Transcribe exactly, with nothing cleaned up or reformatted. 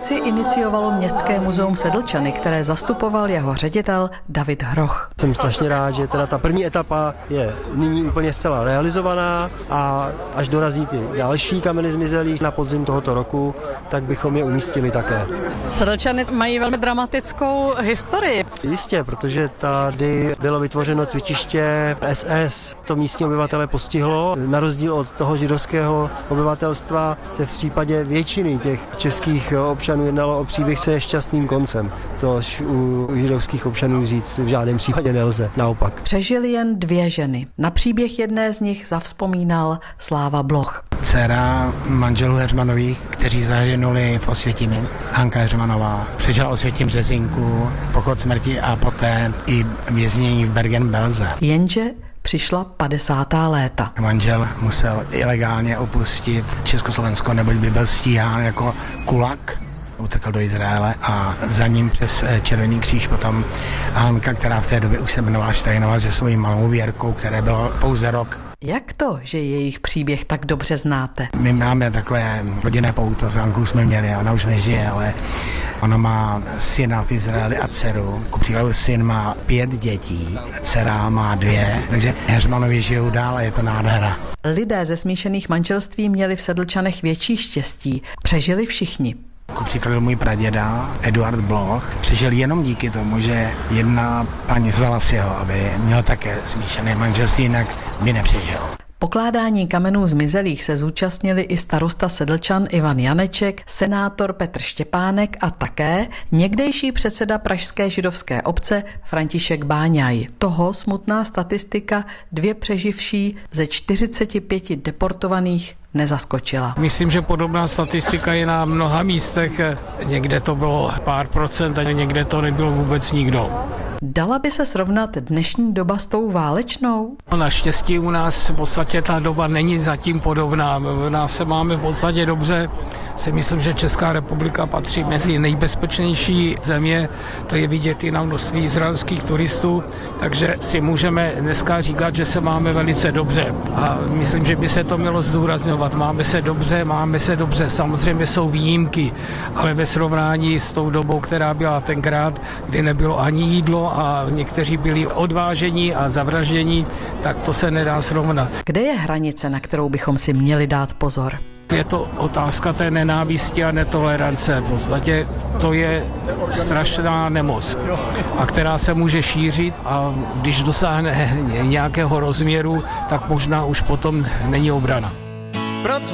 akci iniciovalo Městské muzeum Sedlčany, které zastupoval jeho ředitel David Hroch. Jsem strašně rád, že teda ta první etapa je nyní úplně zcela realizovaná a až dorazí ty další kameny zmizelých na podzim tohoto roku, tak bychom je umístili také. Sedlčany mají velmi dramatickou historii. Jistě, protože tady bylo vytvořeno cvičiště S S. To místní obyvatele postihlo. Na rozdíl od toho židovského obyvatelstva se v případě většiny těch českých občanů jednalo o příběh se šťastným koncem. Tož u židovských občanů říct v žádném případě nelze, naopak. Přežili jen dvě ženy. Na příběh jedné z nich zavzpomínal Sláva Bloch. Dcera manželů Heřmanových, kteří zahynuli v Osvětimi. Hanka Heřmanová přežila Osvětim Březinku, pochod smrti a poté i věznění v Bergen-Belsen. Jenže přišla padesátá léta. Manžel musel ilegálně opustit Československo, neboť by byl stíhán jako kulak. Utekl do Izraele a za ním přes Červený kříž potom Hanka, která v té době už se jmenovala Štajnová se svojí malou Věrkou, které bylo pouze rok. Jak to, že jejich příběh tak dobře znáte? My máme takové rodinné pouto, s Hankou jsme měli, ona už nežije, ale ona má syna v Izraeli a dceru. Ku příkladu syn má pět dětí, dcera má dvě, takže Heřmanovi žijou dál a je to nádhera. Lidé ze smíšených manželství měli v Sedlčanech větší štěstí. Přežili všichni. Ku příkladu můj praděda Eduard Bloch přežil jenom díky tomu, že jedna paní vzala si ho, aby měl také smíšené manželství, jinak by nepřežil. Pokládání kamenů zmizelých se zúčastnili i starosta Sedlčan Ivan Janeček, senátor Petr Štěpánek a také někdejší předseda pražské židovské obce František Báňaj. Toho smutná statistika dvě přeživší ze čtyřiceti pěti deportovaných nezaskočila. Myslím, že podobná statistika je na mnoha místech. Někde to bylo pár procent a někde to nebylo vůbec nikdo. Dala by se srovnat dnešní doba s tou válečnou? Naštěstí u nás v podstatě ta doba není zatím podobná. U nás se máme v podstatě dobře. Si myslím, že Česká republika patří mezi nejbezpečnější země. To je vidět i na množství izraelských turistů. Takže si můžeme dneska říkat, že se máme velice dobře. A myslím, že by se to mělo zdůrazňovat. Máme se dobře, máme se dobře. Samozřejmě jsou výjimky, ale ve srovnání s tou dobou, která byla tenkrát, kdy nebylo ani jídlo a někteří byli odvážení a zavraždění, tak to se nedá srovnat. Kde je hranice, na kterou bychom si měli dát pozor? Je to otázka té nenávisti a netolerance. V podstatě to je strašná nemoc, a která se může šířit a když dosáhne nějakého rozměru, tak možná už potom není obrana. Proto